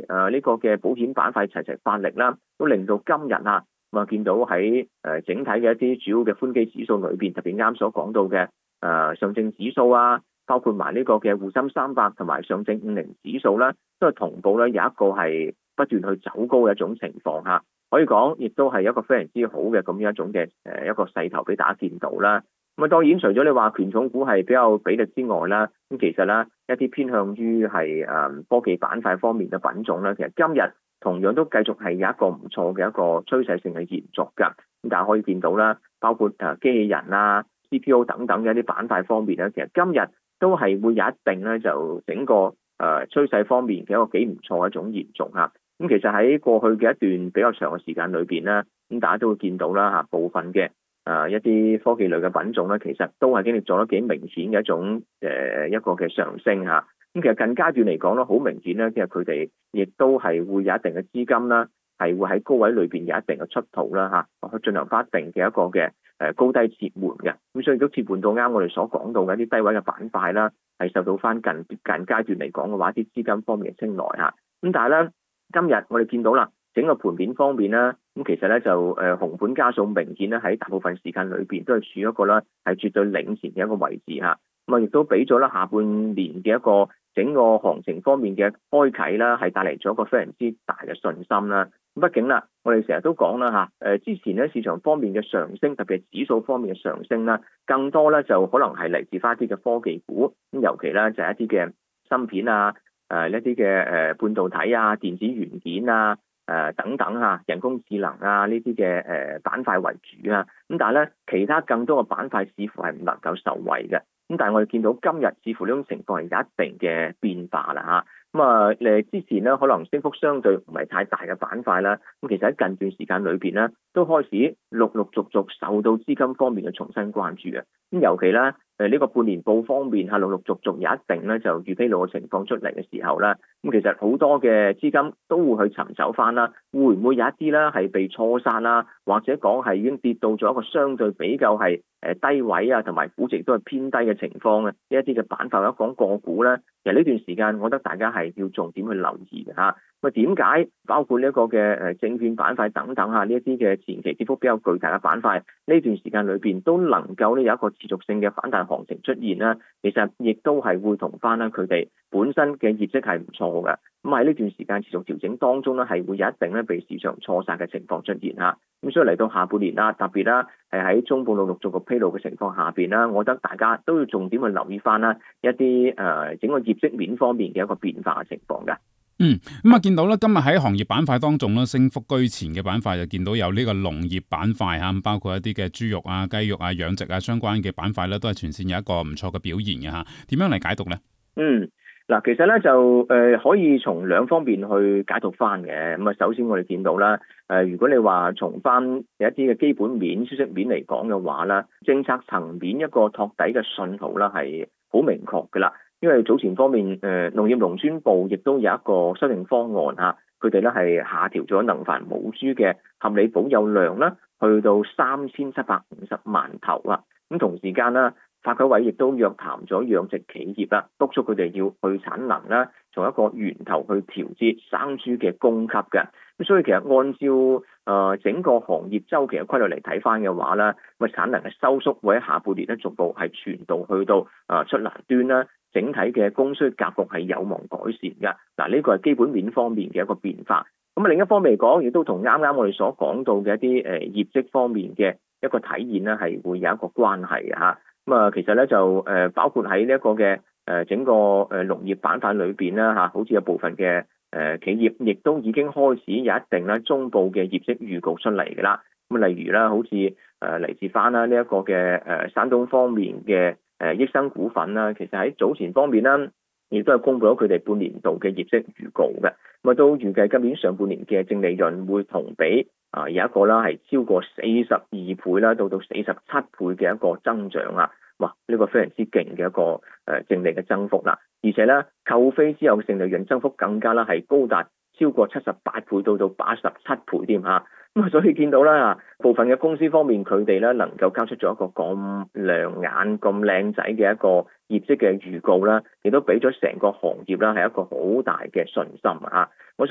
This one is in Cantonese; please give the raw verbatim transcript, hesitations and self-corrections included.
誒呢個嘅保險板塊齊齊發力啦，都令到今日啊咁啊見到喺誒整體嘅一啲主要嘅寬基指數裏邊，特別啱所講到嘅誒上證指數啊，包括埋呢個嘅滬深三百同埋上證五零指數啦，都係同步咧有一個係不斷去走高嘅一種情況嚇。可以講，亦都係一個非常之好嘅咁樣一種嘅誒一個勢頭俾大家見到啦。咁啊，當然除咗你話權重股係比較比例之外啦，咁其實咧一啲偏向於係誒科技板塊方面嘅品種咧，其實今日同樣都繼續係有一個唔錯嘅一個趨勢性嘅延續㗎。咁大家可以見到啦，包括誒機器人啊、C P U 等等嘅一啲板塊方面咧，其實今日都係會有一定咧就整個誒趨勢方面嘅一個幾唔錯嘅一種延續嚇。咁其實喺過去嘅一段比較長嘅時間裏邊咧，咁大家都會見到啦嚇，部分嘅誒一啲科技類嘅品種咧，其實都係經歷咗得幾明顯嘅一種誒一個嘅上升嚇。咁其實近階段嚟講咧，好明顯咧，其實佢哋亦都係會有一定嘅資金啦，係會喺高位裏邊有一定嘅出逃啦嚇，去進行翻一定嘅一個嘅誒高低切換嘅。咁所以都切換到啱我哋所講到嘅一啲低位嘅板塊啦，係受到翻近近階段嚟講嘅話，啲資金方面嘅青睞嚇。咁但係咧，今日我哋見到啦，整個盤面方面咧，咁其實咧就誒紅盤家數明顯咧喺大部分時間裏邊都係處於一個咧係絕對領先嘅一個位置嚇。咁啊，亦都俾咗咧下半年嘅一個整個行情方面嘅開啓啦，係帶嚟咗一個非常之大嘅信心啦。畢竟啦，我哋成日都講啦嚇，誒之前咧市場方面嘅上升，特別係指數方面嘅上升啦，更多咧就可能係嚟自翻一啲嘅科技股，咁尤其咧就係一啲嘅芯片啊。誒一啲嘅誒半導體啊、電子元件啊、誒、呃、等等嚇、啊、人工智能啊呢啲嘅誒板塊為主啊，咁但係咧其他更多嘅板塊似乎係唔能夠受惠嘅，咁但係我哋見到今日似乎呢種情況係有一定嘅變化啦嚇。咁啊誒之前咧可能升幅相對唔係太大嘅板塊啦，咁其實喺近段時間裏邊咧都開始陸陸續續受到資金方面嘅重新關注嘅，咁尤其咧。誒呢個半年報方面係陸陸續續有一定咧就預披露嘅情況出嚟嘅時候啦，咁其實好多嘅資金都會去尋找翻啦，會唔會有一啲咧係被錯殺啦，或者講係已經跌到咗一個相對比較係誒低位啊，同埋估值都係偏低嘅情況嘅呢一啲嘅板塊，一講個股咧，其實呢段時間我覺得大家係要重點去留意嘅嚇。咁啊點解包括呢一個嘅誒證券板塊等等嚇呢一啲嘅前期跌幅比較巨大嘅板塊，呢段時間裏邊都能夠咧有一個持續性嘅反彈行情出現啦，其實亦都係會同翻啦佢哋本身嘅業績係唔錯嘅，咁喺呢段時間持續調整當中咧，係會有一定咧被市場錯殺嘅情況出現嚇。咁所以嚟到下半年啦，特別啦係喺中部陸陸續續披露嘅情況下邊啦，我覺得大家都要重點去留意翻啦一啲誒、呃、整個業績面方面嘅一個變化嘅情況㗎。 嗯，咁啊，見到咧，今日喺行業板塊當中咧，升幅居前嘅板塊就見到有呢個農業板塊吓，包括一啲嘅豬肉啊、雞肉啊、養殖啊相關嘅板塊咧，都係全線有一個唔錯嘅表現嘅吓。點樣嚟解讀咧？ 嗯，嗱，其實咧就誒、呃、可以從兩方面去解讀翻嘅。咁啊，首先我哋見到啦，誒、呃、如果你話從翻有一啲嘅基本面、消息面嚟講嘅話啦，政策層面一個托底嘅信號啦係好明確嘅啦。因為早前方面，誒、呃、農業農村部亦都有一個修訂方案嚇，佢哋咧係下調咗能繁母豬嘅合理保有量啦，去到三千七百五十萬頭啊。咁同時間啦，發改委亦都約談咗養殖企業啦，督促佢哋要去產能啦，從一個源頭去調節生豬嘅供給嘅。咁所以其實按照誒、呃、整個行業週期嘅規律嚟睇翻嘅話咧，咁產能嘅收縮會喺下半年咧逐步係傳導去到誒、呃、出欄端啦。整體嘅供需格局係有望改善㗎。嗱，呢個係基本面方面嘅一個變化。咁啊另一方面嚟講，亦都同啱啱我哋所講到嘅一啲誒業績方面嘅一個體現咧，係會有一個關係嘅嚇。咁啊，其實咧就誒包括喺呢一個嘅誒整個誒農業板塊裏邊啦嚇，好似有部分嘅誒企業，亦都已經開始有一定咧中部嘅業績預告出嚟㗎啦。咁例如啦，好似誒嚟自翻啦呢一個嘅誒山東方面嘅。誒益生股份啦，其實喺早前方面啦，亦都係公布咗佢哋半年度嘅業績預告嘅。咁啊，都預計今年上半年嘅淨利潤會同比啊有一個啦係超過四十二倍啦，到到四十七倍嘅一個增長啊！哇，呢個非常之勁嘅一個誒淨利嘅增幅啦，而且咧扣非之後嘅淨利潤增幅更加啦係高達超過七十八倍到到八十七倍添嚇。咁啊，所以見到啦，部分嘅公司方面，佢哋咧能夠交出咗一個咁亮眼、咁靚仔嘅一個業績嘅預告啦，亦都俾咗成個行業啦係一個好大嘅信心啊！我